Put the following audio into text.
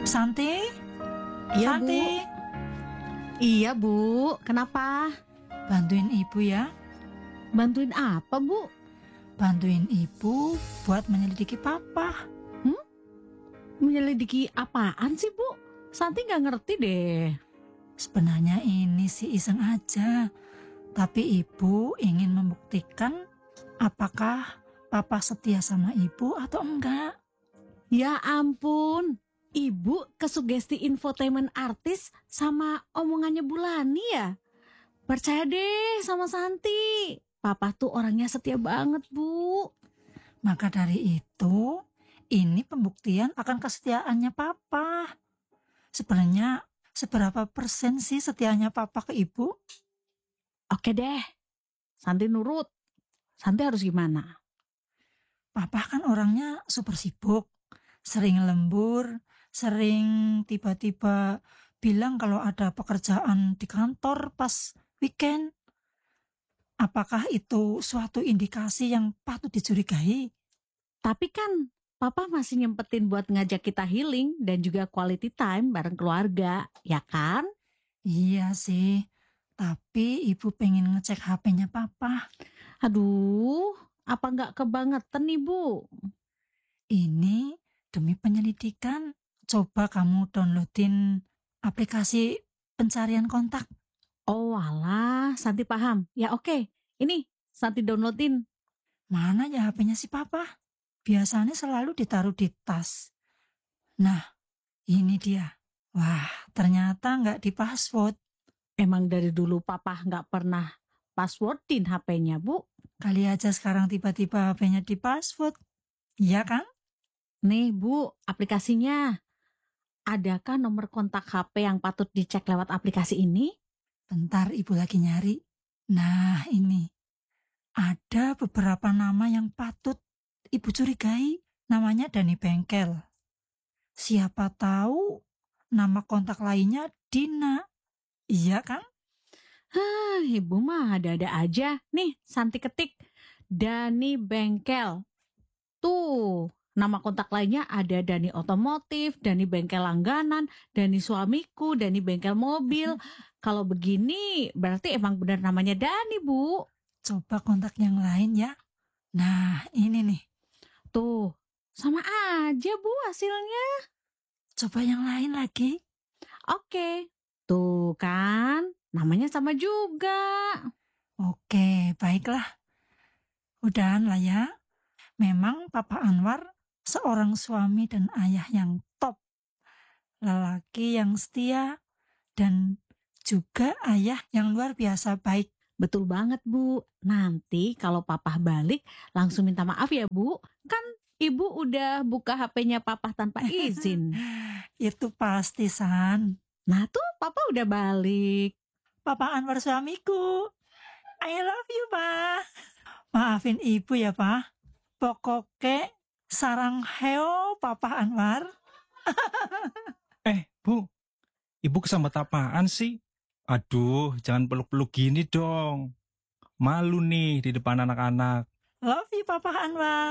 Santi? Iya, Santi? Bu. Iya, Bu. Kenapa? Bantuin ibu ya. Bantuin apa, Bu? Bantuin ibu buat menyelidiki papa. Menyelidiki apaan sih, Bu? Santi nggak ngerti deh. Sebenarnya ini sih iseng aja. Tapi ibu ingin membuktikan apakah papa setia sama ibu atau enggak. Ya ampun. Ibu kesugesti infotainment artis sama omongannya Bulani ya? Percaya deh sama Santi. Papa tuh orangnya setia banget, Bu. Maka dari itu, ini pembuktian akan kesetiaannya papa. Sebenarnya seberapa persen sih setianya papa ke ibu? Oke deh. Santi nurut. Santi harus gimana? Papa kan orangnya super sibuk, sering lembur, sering tiba-tiba bilang kalau ada pekerjaan di kantor pas weekend. Apakah itu suatu indikasi yang patut dicurigai? Tapi kan Papa masih nyempetin buat ngajak kita healing dan juga quality time bareng keluarga, ya kan? Iya sih, tapi ibu pengen ngecek HP-nya papa. Aduh, apa nggak kebangetan nih, Bu? Ini demi penyelidikan, coba kamu downloadin aplikasi pencarian kontak. Oh alah, Santi paham. Ya oke, ini Santi downloadin. Mana ya HP-nya si papa? Biasanya selalu ditaruh di tas. Nah, ini dia. Wah, ternyata nggak di password. Emang dari dulu Papa nggak pernah passwordin HP-nya, Bu. Kali aja sekarang tiba-tiba HP-nya di password. Iya kan? Nih, Bu, aplikasinya. Adakah nomor kontak HP yang patut dicek lewat aplikasi ini? Bentar, ibu lagi nyari. Nah, ini. Ada beberapa nama yang patut ibu curigai. Namanya Dani Bengkel. Siapa tahu nama kontak lainnya Dina. Iya kan? Ibu mah ada-ada aja. Nih, Santi ketik. Dani Bengkel. Tuh, nama kontak lainnya ada Dani Otomotif, Dani Bengkel Langganan, Dani Suamiku, Dani Bengkel Mobil. Kalau begini, berarti emang benar namanya Dani, Bu. Coba kontak yang lain ya. Nah, ini nih. Tuh, sama aja, Bu, hasilnya. Coba yang lain lagi. Oke. Tuh kan, namanya sama juga. Oke, baiklah. Udahan lah ya. Memang Papa Anwar seorang suami dan ayah yang top. Lelaki yang setia dan juga ayah yang luar biasa baik. Betul banget, Bu. Nanti kalau Papa balik, langsung minta maaf ya, Bu. Kan Ibu udah buka HP-nya Papa tanpa izin. Itu pasti, San. Nah tuh Papa udah balik. Papa Anwar suamiku. I love you, Pa. Maafin ibu ya, Pa. Pokoknya sarang heo Papa Anwar. Bu, ibu kesambet apaan sih? Aduh, jangan peluk-peluk gini dong. Malu nih di depan anak-anak. Love you, Papa Anwar.